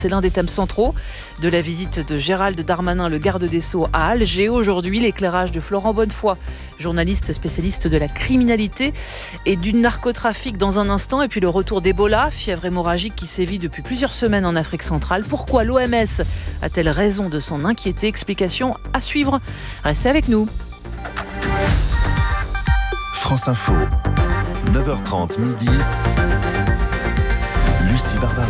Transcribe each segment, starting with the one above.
C'est l'un des thèmes centraux de la visite de Gérald Darmanin, le garde des Sceaux, à Alger. Aujourd'hui, l'éclairage de Florent Bonnefoy, journaliste spécialiste de la criminalité et du narcotrafic dans un instant. Et puis le retour d'Ebola, fièvre hémorragique qui sévit depuis plusieurs semaines en Afrique centrale. Pourquoi l'OMS a-t-elle raison de s'en inquiéter? Explication à suivre. Restez avec nous. France Info, 9h30 midi. Lucie Barbara.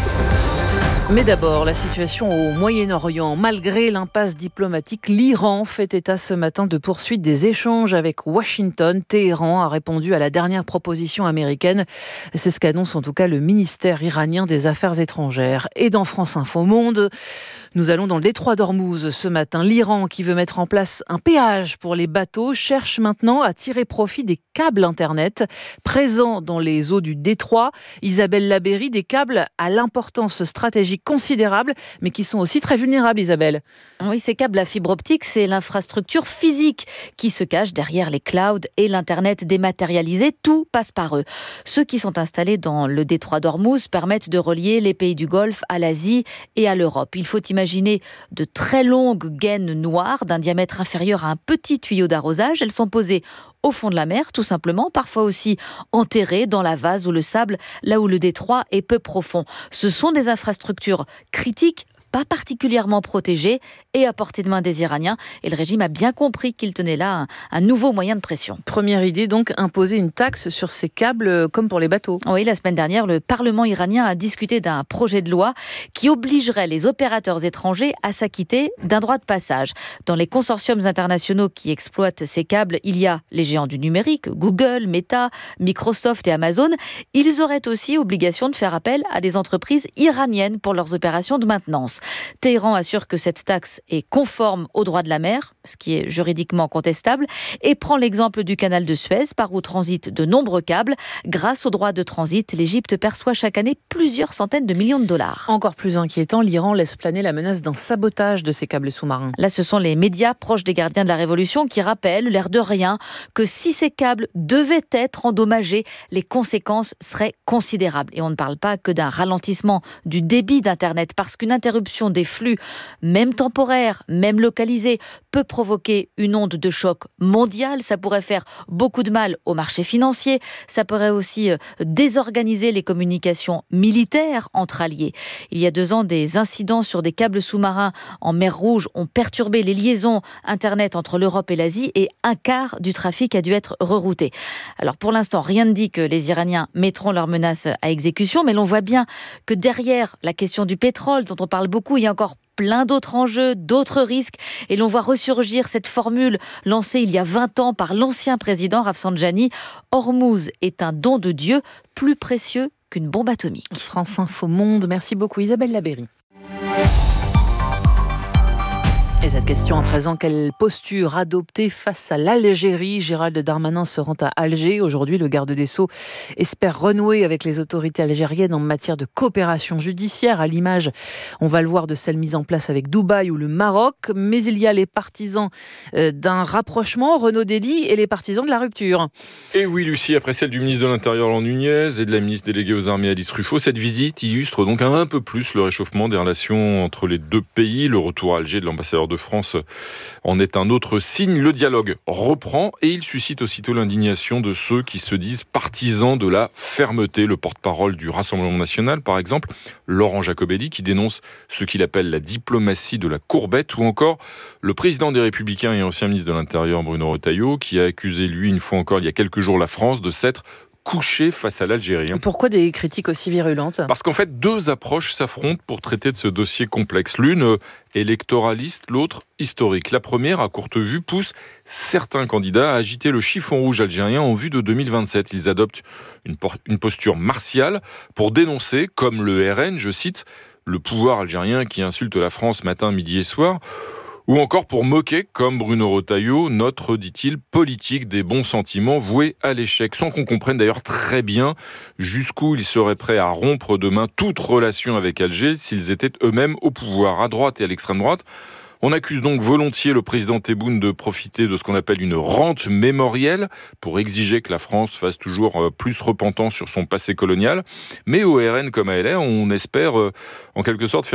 Mais d'abord, la situation au Moyen-Orient. Malgré l'impasse diplomatique, l'Iran fait état ce matin de poursuite des échanges avec Washington. Téhéran a répondu à la dernière proposition américaine. C'est ce qu'annonce en tout cas le ministère iranien des Affaires étrangères. Et dans France Info Monde, nous allons dans le détroit d'Ormuz ce matin. L'Iran, qui veut mettre en place un péage pour les bateaux, cherche maintenant à tirer profit des câbles Internet présents dans les eaux du détroit. Isabelle Labeyrie, des câbles à l'importance stratégique considérable, mais qui sont aussi très vulnérables, Isabelle. Oui, ces câbles à fibre optique, c'est l'infrastructure physique qui se cache derrière les clouds et l'Internet dématérialisé. Tout passe par eux. Ceux qui sont installés dans le détroit d'Ormuz permettent de relier les pays du Golfe à l'Asie et à l'Europe. Il faut imaginer de très longues gaines noires d'un diamètre inférieur à un petit tuyau d'arrosage. Elles sont posées au fond de la mer, tout simplement, parfois aussi enterrées dans la vase ou le sable, là où le détroit est peu profond. Ce sont des infrastructures critiques, pas particulièrement protégées et à portée de main des Iraniens. Et le régime a bien compris qu'il tenait là un nouveau moyen de pression. Première idée, donc, imposer une taxe sur ces câbles comme pour les bateaux. Oui, la semaine dernière, le Parlement iranien a discuté d'un projet de loi qui obligerait les opérateurs étrangers à s'acquitter d'un droit de passage. Dans les consortiums internationaux qui exploitent ces câbles, il y a les géants du numérique, Google, Meta, Microsoft et Amazon. Ils auraient aussi obligation de faire appel à des entreprises iraniennes pour leurs opérations de maintenance. Téhéran assure que cette taxe est conforme au droit de la mer, ce qui est juridiquement contestable, et prend l'exemple du canal de Suez, par où transitent de nombreux câbles. Grâce au droit de transit, l'Égypte perçoit chaque année plusieurs centaines de millions de dollars. Encore plus inquiétant, l'Iran laisse planer la menace d'un sabotage de ces câbles sous-marins. Là, ce sont les médias proches des gardiens de la Révolution qui rappellent, l'air de rien, que si ces câbles devaient être endommagés, les conséquences seraient considérables. Et on ne parle pas que d'un ralentissement du débit d'Internet, parce qu'une interruption des flux, même temporaire, même localisée, peut provoquer une onde de choc mondiale. Ça pourrait faire beaucoup de mal au marché financier. Ça pourrait aussi désorganiser les communications militaires entre alliés. Il y a 2 ans, des incidents sur des câbles sous-marins en mer Rouge ont perturbé les liaisons Internet entre l'Europe et l'Asie et un quart du trafic a dû être rerouté. Alors pour l'instant, rien ne dit que les Iraniens mettront leurs menaces à exécution, mais l'on voit bien que derrière la question du pétrole, dont on parle beaucoup, il y a encore plein d'autres enjeux, d'autres risques. Et l'on voit ressurgir cette formule lancée il y a 20 ans par l'ancien président Rafsanjani. Ormuz est un don de Dieu, plus précieux qu'une bombe atomique. France Info Monde, merci beaucoup Isabelle Labeyrie. Et cette question à présent, quelle posture adopter face à l'Algérie? Gérald Darmanin se rend à Alger. Aujourd'hui, le garde des Sceaux espère renouer avec les autorités algériennes en matière de coopération judiciaire, à l'image, on va le voir, de celle mise en place avec Dubaï ou le Maroc. Mais il y a les partisans d'un rapprochement, Renaud Dely, et les partisans de la rupture. Et oui, Lucie, après celle du ministre de l'Intérieur, Laurent Nunez, et de la ministre déléguée aux armées, Alice Ruffo, cette visite illustre donc un peu plus le réchauffement des relations entre les deux pays. Le retour à Alger de l'ambassadeur de France en est un autre signe. Le dialogue reprend et il suscite aussitôt l'indignation de ceux qui se disent partisans de la fermeté. Le porte-parole du Rassemblement national, par exemple, Laurent Jacobelli, qui dénonce ce qu'il appelle la diplomatie de la courbette, ou encore le président des Républicains et ancien ministre de l'Intérieur, Bruno Retailleau, qui a accusé, lui, une fois encore, il y a quelques jours, la France de s'être couché face à l'Algérie. Pourquoi des critiques aussi virulentes? Parce qu'en fait, 2 approches s'affrontent pour traiter de ce dossier complexe. L'une électoraliste, l'autre historique. La première, à courte vue, pousse certains candidats à agiter le chiffon rouge algérien en vue de 2027. Ils adoptent une posture martiale pour dénoncer, comme le RN, je cite, le pouvoir algérien qui insulte la France matin, midi et soir, ou encore pour moquer, comme Bruno Retailleau, notre, dit-il, politique des bons sentiments vouée à l'échec, sans qu'on comprenne d'ailleurs très bien jusqu'où ils seraient prêts à rompre demain toute relation avec Alger s'ils étaient eux-mêmes au pouvoir. À droite et à l'extrême droite, On accuse donc volontiers le président Tebboune de profiter de ce qu'on appelle une rente mémorielle pour exiger que la France fasse toujours plus repentant sur son passé colonial. Mais au RN comme à LR, on espère en quelque sorte faire